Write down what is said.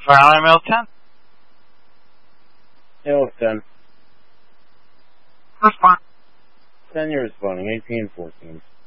Fire alarm L10. L10. Respond. 10, you're responding. 18, 14.